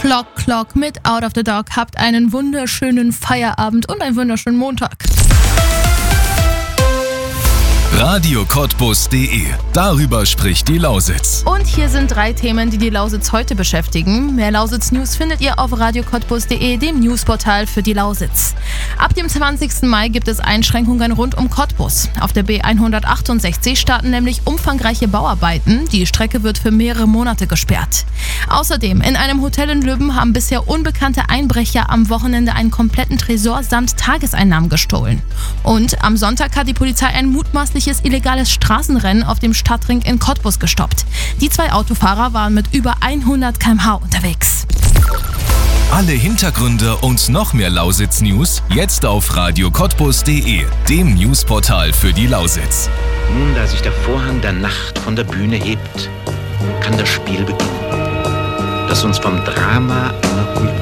Clock Clock mit Out of the Dark. Habt einen wunderschönen Feierabend und einen wunderschönen Montag. radiocottbus.de. Darüber spricht die Lausitz. Und hier sind 3 Themen, die die Lausitz heute beschäftigen. Mehr Lausitz-News findet ihr auf radiocottbus.de, dem Newsportal für die Lausitz. Ab dem 20. Mai gibt es Einschränkungen rund um Cottbus. Auf der B168 starten nämlich umfangreiche Bauarbeiten. Die Strecke wird für mehrere Monate gesperrt. Außerdem, in einem Hotel in Löben haben bisher unbekannte Einbrecher am Wochenende einen kompletten Tresor samt Tageseinnahmen gestohlen. Und am Sonntag hat die Polizei ein mutmaßliches illegales Straßenrennen auf dem Stadtring in Cottbus gestoppt. Die 2 Autofahrer waren mit über 100 km/h unterwegs. Alle Hintergründe und noch mehr Lausitz-News jetzt auf radiocottbus.de, dem Newsportal für die Lausitz. Nun, da sich der Vorhang der Nacht von der Bühne hebt, kann das Spiel beginnen, das uns vom Drama einer Kultur